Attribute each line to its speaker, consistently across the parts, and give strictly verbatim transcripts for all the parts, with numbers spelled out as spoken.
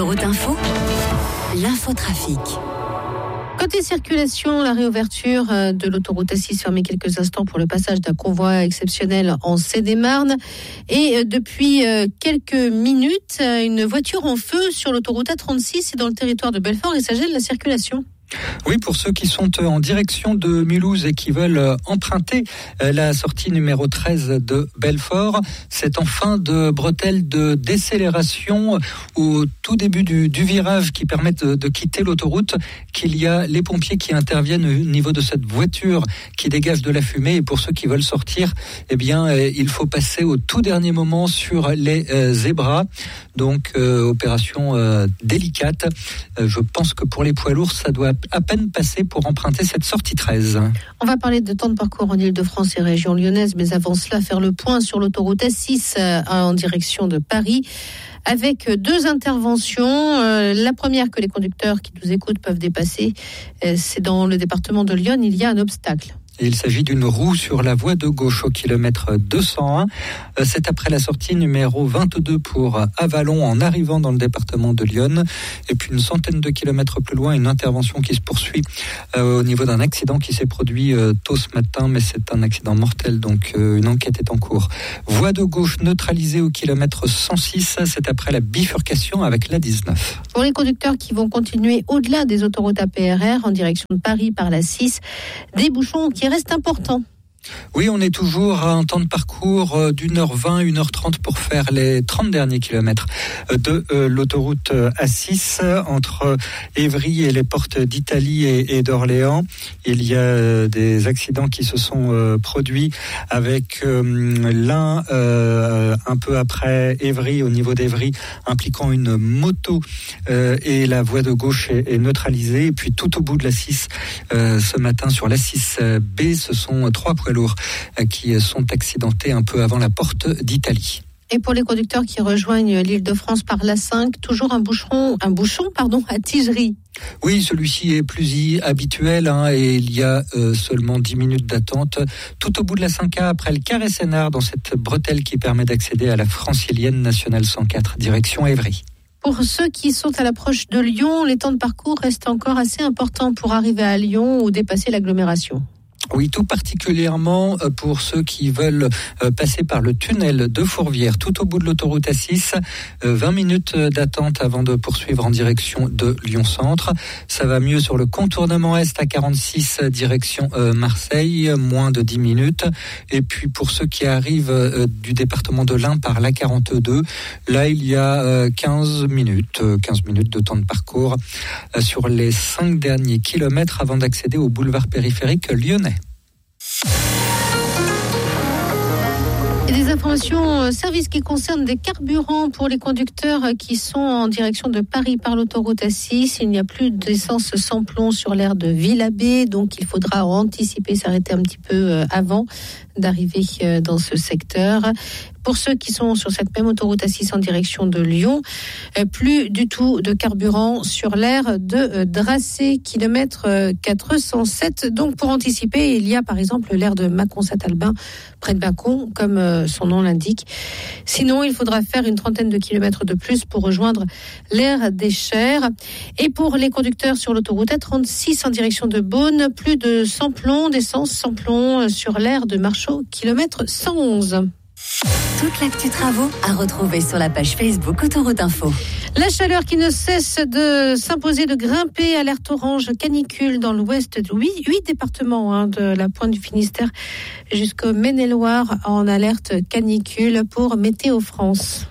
Speaker 1: Autoroute Info, l'infotrafic.
Speaker 2: Côté circulation, la réouverture de l'autoroute A six fermée quelques instants pour le passage d'un convoi exceptionnel en Seine-et-Marne. Et depuis quelques minutes, une voiture en feu sur l'autoroute A trente-six et dans le territoire de Belfort et ça gêne la circulation.
Speaker 3: Oui, pour ceux qui sont en direction de Mulhouse et qui veulent emprunter la sortie numéro treize de Belfort, c'est en fin de bretelle de décélération au tout début du, du virage qui permet de, de quitter l'autoroute qu'il y a les pompiers qui interviennent au niveau de cette voiture qui dégage de la fumée. Et pour ceux qui veulent sortir, eh bien, il faut passer au tout dernier moment sur les euh, zébras. Donc, euh, opération euh, délicate. Euh, je pense que pour les poids lourds, ça doit à peine passer pour emprunter cette sortie treize.
Speaker 2: On va parler de temps de parcours en Ile-de-France et région lyonnaise, mais avant cela, faire le point sur l'autoroute A six euh, en direction de Paris, avec deux interventions. Euh, la première que les conducteurs qui nous écoutent peuvent dépasser, euh, c'est dans le département de Lyon, il y a un obstacle.
Speaker 3: Il s'agit d'une roue sur la voie de gauche au kilomètre deux cent un. C'est après la sortie numéro vingt-deux pour Avallon en arrivant dans le département de Lyon. Et puis une centaine de kilomètres plus loin, une intervention qui se poursuit euh, au niveau d'un accident qui s'est produit euh, tôt ce matin, mais c'est un accident mortel, donc euh, une enquête est en cours. Voie de gauche neutralisée au kilomètre cent six, c'est après la bifurcation avec l'A dix-neuf.
Speaker 2: Pour les conducteurs qui vont continuer au-delà des autoroutes A P R R en direction de Paris par la six, des bouchons qui reste important.
Speaker 3: Oui, on est toujours à un temps de parcours d'une heure vingt, une heure trente pour faire les trente derniers kilomètres de euh, l'autoroute A six entre Évry et les portes d'Italie et, et d'Orléans. Il y a euh, des accidents qui se sont euh, produits avec euh, l'un euh, un peu après Évry, au niveau d'Évry, impliquant une moto euh, et la voie de gauche est, est neutralisée. Et puis tout au bout de la six, euh, ce matin sur la six B, ce sont trois poids lourds qui sont accidentés un peu avant la porte d'Italie.
Speaker 2: Et pour les conducteurs qui rejoignent l'Île-de-France par l'A cinq, toujours un bouchon, un bouchon pardon, à Tigerie.
Speaker 3: Oui, celui-ci est plus habituel hein, et il y a euh, seulement dix minutes d'attente tout au bout de la cinq A après le Carré-Sénard dans cette bretelle qui permet d'accéder à la francilienne nationale cent quatre, direction Évry.
Speaker 2: Pour ceux qui sont à l'approche de Lyon, les temps de parcours restent encore assez importants pour arriver à Lyon ou dépasser l'agglomération.
Speaker 3: Oui, tout particulièrement pour ceux qui veulent passer par le tunnel de Fourvière, tout au bout de l'autoroute A six. vingt minutes d'attente avant de poursuivre en direction de Lyon-Centre. Ça va mieux sur le contournement Est à quarante-six, direction Marseille, moins de dix minutes. Et puis pour ceux qui arrivent du département de l'Ain par l'A quarante-deux, là il y a quinze minutes, quinze minutes de temps de parcours sur les cinq derniers kilomètres avant d'accéder au boulevard périphérique lyonnais.
Speaker 2: Et des informations euh, services qui concernent des carburants pour les conducteurs qui sont en direction de Paris par l'autoroute A six. Il n'y a plus d'essence sans plomb sur l'aire de Villabé, donc il faudra anticiper, s'arrêter un petit peu euh, avant d'arriver euh, dans ce secteur. Pour ceux qui sont sur cette même autoroute A six en direction de Lyon, euh, plus du tout de carburant sur l'aire de euh, Dracé, kilomètre euh, quatre cent sept. Donc pour anticiper, il y a par exemple l'aire de Mâcon-Saint-Albin, près de Mâcon, comme euh, son nom l'indique. Sinon, il faudra faire une trentaine de kilomètres de plus pour rejoindre l'aire des Chers. Et pour les conducteurs sur l'autoroute A trente-six en direction de Beaune, plus de cent plombs, d'essence sans plomb sur l'aire de Marchaux, kilomètre cent onze.
Speaker 1: Toute l'actu travaux à retrouver sur la page Facebook Autoroute Info.
Speaker 2: La chaleur qui ne cesse de s'imposer, de grimper, alerte orange canicule dans l'ouest de huit, huit départements, hein, de la pointe du Finistère jusqu'au Maine-et-Loire en alerte canicule pour Météo France.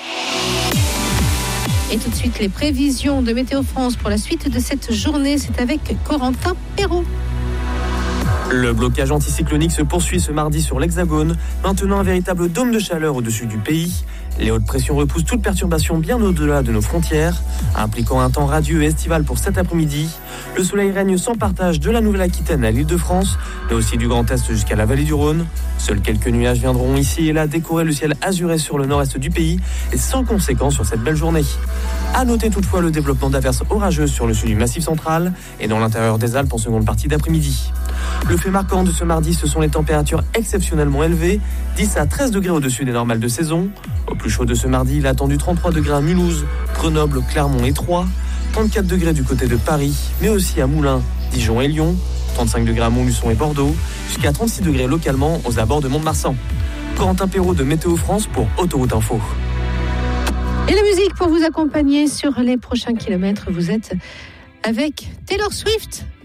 Speaker 2: Et tout de suite, les prévisions de Météo France pour la suite de cette journée, c'est avec Corentin Perrault.
Speaker 4: Le blocage anticyclonique se poursuit ce mardi sur l'Hexagone, maintenant un véritable dôme de chaleur au-dessus du pays. Les hautes pressions repoussent toute perturbation bien au-delà de nos frontières, impliquant un temps radieux et estival pour cet après-midi. Le soleil règne sans partage de la Nouvelle-Aquitaine à l'Île-de-France, mais aussi du Grand Est jusqu'à la vallée du Rhône. Seuls quelques nuages viendront ici et là décorer le ciel azuré sur le nord-est du pays, et sans conséquence sur cette belle journée. À noter toutefois le développement d'averses orageuses sur le sud du Massif central et dans l'intérieur des Alpes en seconde partie d'après-midi. Le fait marquant de ce mardi, ce sont les températures exceptionnellement élevées, dix à treize degrés au-dessus des normales de saison. Au plus chaud de ce mardi, il a attendu trente-trois degrés à Mulhouse, Grenoble, Clermont et Troyes, trente-quatre degrés du côté de Paris, mais aussi à Moulins, Dijon et Lyon, trente-cinq degrés à Montluçon et Bordeaux, jusqu'à trente-six degrés localement aux abords de Mont-de-Marsan. Corentin Perrault de Météo France pour Autoroute Info.
Speaker 2: Et la musique pour vous accompagner sur les prochains kilomètres, vous êtes avec Taylor Swift.